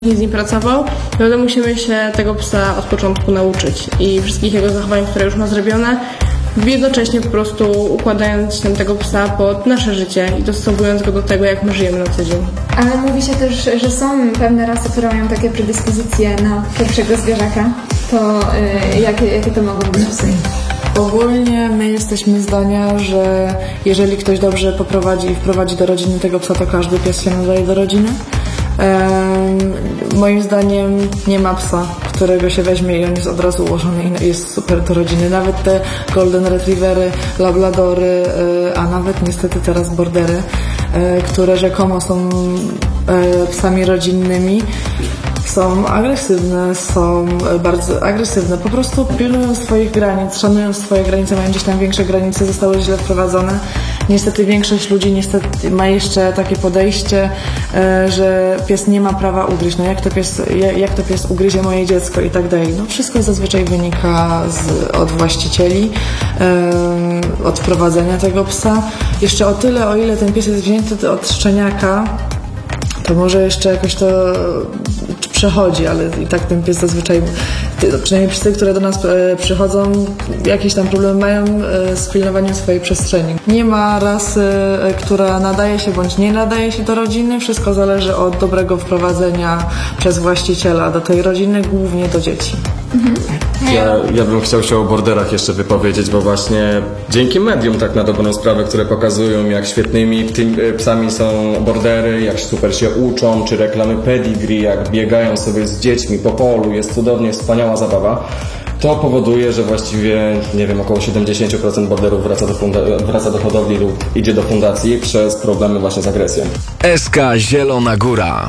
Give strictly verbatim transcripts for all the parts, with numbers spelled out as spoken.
z nim pracował, to musimy się tego psa od początku nauczyć i wszystkich jego zachowań, które już ma zrobione, jednocześnie po prostu układając tam tego psa pod nasze życie i dostosowując go do tego, jak my żyjemy na co dzień. Ale mówi się też, że są pewne rasy, które mają takie predyspozycje na pierwszego zwierzaka. To yy, jakie, jakie to mogą być psy? Ogólnie my jesteśmy zdania, że jeżeli ktoś dobrze poprowadzi i wprowadzi do rodziny tego psa, to każdy pies się nadaje do rodziny. Um, moim zdaniem nie ma psa, którego się weźmie i on jest od razu ułożony i jest super do rodziny. Nawet te golden retrievery, labradory, yy, a nawet niestety teraz bordery, yy, które rzekomo są yy, psami rodzinnymi, są agresywne, są bardzo agresywne. Po prostu pilnują swoich granic, szanują swoje granice, mają gdzieś tam większe granice, zostały źle wprowadzone. Niestety większość ludzi niestety ma jeszcze takie podejście, że pies nie ma prawa ugryźć. No jak to pies, jak to pies ugryzie moje dziecko i tak dalej. No wszystko zazwyczaj wynika z, od właścicieli, od wprowadzenia tego psa. Jeszcze o tyle, o ile ten pies jest wzięty od szczeniaka, to może jeszcze jakoś to przechodzi, ale i tak ten pies zazwyczaj, przynajmniej psy, które do nas e, przychodzą, jakieś tam problemy mają e, z pilnowaniem swojej przestrzeni. Nie ma rasy, e, która nadaje się bądź nie nadaje się do rodziny. Wszystko zależy od dobrego wprowadzenia przez właściciela do tej rodziny, głównie do dzieci. Mhm. Ja, ja bym chciał się o borderach jeszcze wypowiedzieć, bo właśnie dzięki medium tak na dobrą sprawę, które pokazują, jak świetnymi tymi psami są bordery, jak super się uczą, czy reklamy pedigree, jak biegają sobie z dziećmi po polu, jest cudownie, wspaniała zabawa. To powoduje, że właściwie, nie wiem, około siedemdziesiąt procent borderów wraca do, funda- wraca do hodowli lub idzie do fundacji przez problemy właśnie z agresją. S K Zielona Góra.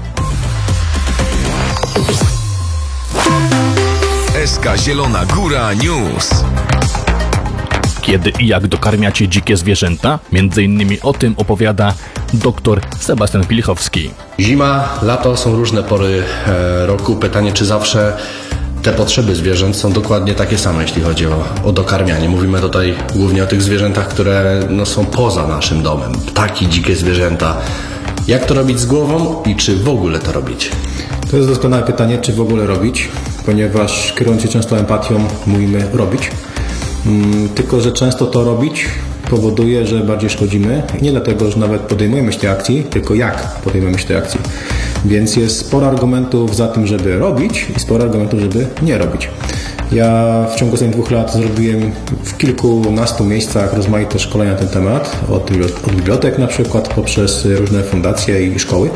S K Zielona Góra News. Kiedy i jak dokarmiacie dzikie zwierzęta? Między innymi o tym opowiada dr Sebastian Pilichowski. Zima, lato są różne pory e, roku. Pytanie, czy zawsze te potrzeby zwierząt są dokładnie takie same, jeśli chodzi o, o dokarmianie. Mówimy tutaj głównie o tych zwierzętach, które no, są poza naszym domem. Ptaki, dzikie zwierzęta. Jak to robić z głową i czy w ogóle to robić? To jest doskonałe pytanie, czy w ogóle robić, ponieważ kierując się często empatią mówimy robić. Hmm, tylko, że często to robić powoduje, że bardziej szkodzimy. Nie dlatego, że nawet podejmujemy się tej akcji, tylko jak podejmujemy się tej akcji. Więc jest sporo argumentów za tym, żeby robić i sporo argumentów, żeby nie robić. Ja w ciągu ostatnich dwóch lat zrobiłem w kilkunastu miejscach rozmaite szkolenia na ten temat, od, od bibliotek na przykład, poprzez różne fundacje i szkoły.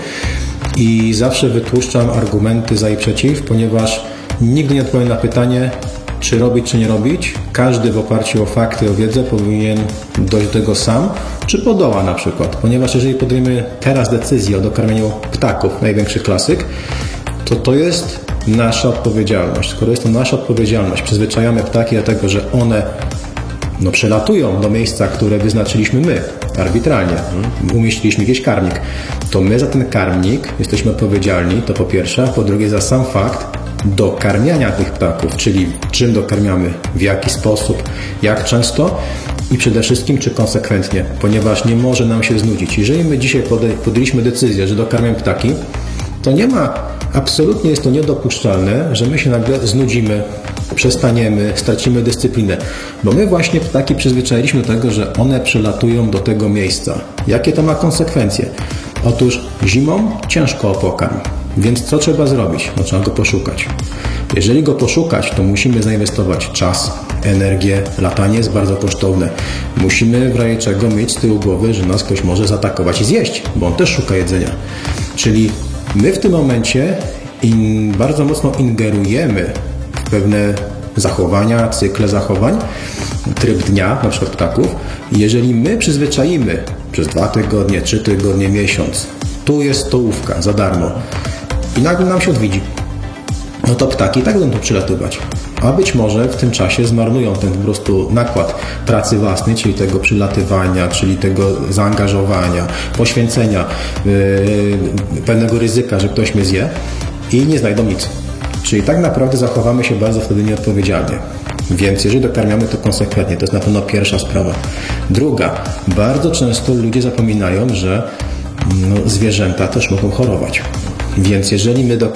I zawsze wytłuszczam argumenty za i przeciw, ponieważ nigdy nie odpowiem na pytanie, czy robić, czy nie robić. Każdy w oparciu o fakty, o wiedzę powinien dojść do tego sam, czy podoła na przykład. Ponieważ jeżeli podejmiemy teraz decyzję o dokarmieniu ptaków, największy klasyk, to to jest nasza odpowiedzialność. Skoro jest to nasza odpowiedzialność, przyzwyczajamy ptaki do tego, że one no, przelatują do miejsca, które wyznaczyliśmy my, arbitralnie. Umieściliśmy jakiś karmnik. To my za ten karmnik jesteśmy odpowiedzialni, to po pierwsze, a po drugie za sam fakt dokarmiania tych ptaków, czyli czym dokarmiamy, w jaki sposób, jak często i przede wszystkim czy konsekwentnie, ponieważ nie może nam się znudzić. Jeżeli my dzisiaj podjęliśmy decyzję, że dokarmiamy ptaki, to nie ma, absolutnie jest to niedopuszczalne, że my się nagle znudzimy, przestaniemy, stracimy dyscyplinę, bo my właśnie ptaki przyzwyczailiśmy do tego, że one przylatują do tego miejsca. Jakie to ma konsekwencje? Otóż zimą ciężko o pokarm, więc co trzeba zrobić? No, trzeba go poszukać. Jeżeli go poszukać, to musimy zainwestować czas, energię, latanie jest bardzo kosztowne. Musimy w razie czego mieć z tyłu głowy, że nas ktoś może zaatakować i zjeść, bo on też szuka jedzenia. Czyli my w tym momencie in, bardzo mocno ingerujemy w pewne zachowania, cykle zachowań, tryb dnia, na przykład ptaków. I jeżeli my przyzwyczaimy przez dwa tygodnie, trzy tygodnie, miesiąc, tu jest stołówka za darmo i nagle nam się odwiedzi, no to ptaki i tak będą tu przylatywać. A być może w tym czasie zmarnują ten po prostu nakład pracy własnej, czyli tego przylatywania, czyli tego zaangażowania, poświęcenia, yy, pewnego ryzyka, że ktoś mnie zje i nie znajdą nic. Czyli tak naprawdę zachowamy się bardzo wtedy nieodpowiedzialnie. Więc jeżeli dokarmiamy to konsekwentnie, to jest na pewno pierwsza sprawa. Druga, bardzo często ludzie zapominają, że no, zwierzęta też mogą chorować. Więc jeżeli my do